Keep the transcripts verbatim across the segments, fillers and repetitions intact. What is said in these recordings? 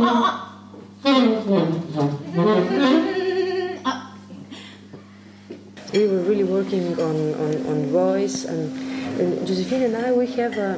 We were really working on, on, on voice, and, and Josephine and I, we have a,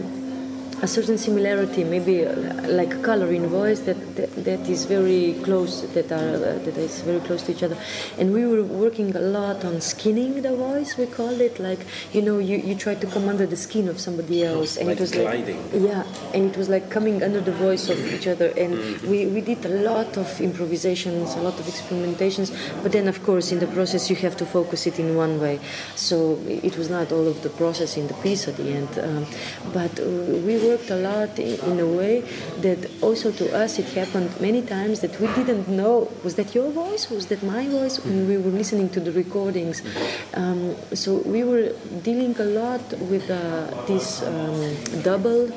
a certain similarity, maybe like color in voice that, that, that is very close, that are uh, that is very close to each other. And we were working a lot on skinning the voice, we called it, like, you know, you, you try to come under the skin of somebody else, and like it was gliding. like, yeah, and it was like coming under the voice of each other. And mm-hmm. we, we did a lot of improvisations, a lot of experimentations, but then of course in the process you have to focus it in one way. So it was not all of the process in the piece at the end, um, but uh, we worked a lot in, in a way that also to us it happened many times that we didn't know, was that your voice, was that my voice, when we were listening to the recordings. Um, so we were dealing a lot with uh, this um, double,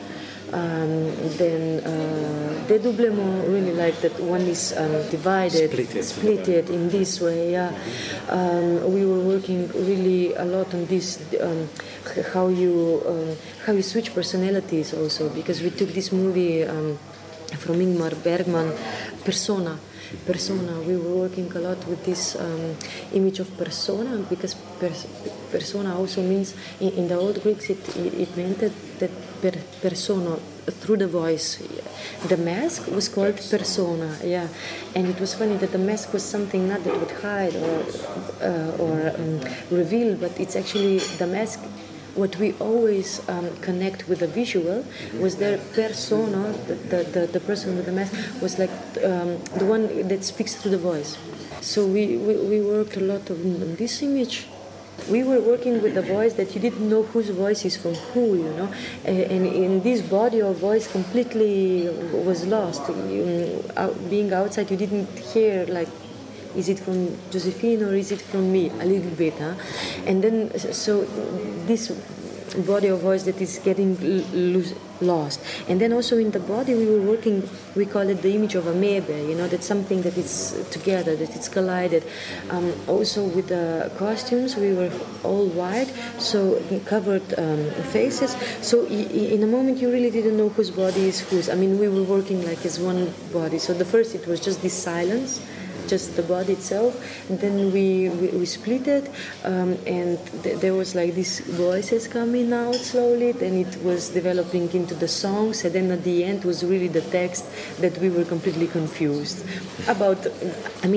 um, then uh, dédoublement, really like that one is um, divided, split it, split it in this way, yeah. Um, we were working really a lot on this, um, how you um, how you switch personalities also, because we took this movie um, from Ingmar Bergman, Persona. Persona. We were working a lot with this um, image of persona, because pers- persona also means in, in the old Greeks it, it, it meant that, that per, persona, through the voice. The mask was called persona, yeah, and it was funny that the mask was something not that would hide or uh, or um, reveal, but it's actually the mask. What we always um, connect with the visual was their persona, the, the, the, the person with the mask was like um, the one that speaks through the voice. So we, we, we worked a lot on, on this image. We were working with the voice that you didn't know whose voice is from who, you know, and in this body of voice completely was lost. You, out, being outside, you didn't hear like, is it from Josephine or is it from me? A little bit, huh? And then, so this body of voice that is getting lo- lost. And then also in the body we were working, we call it the image of amoeba, you know, that's something that is together, that it's collided. Um, also with the costumes, we were all white, so covered um, faces. So in a moment you really didn't know whose body is whose. I mean, we were working like as one body. So the first it was just this silence, just the body itself, and then we we, we split it, um, and th- there was like these voices coming out slowly, then it was developing into the songs, and then at the end was really the text that we were completely confused about. I mean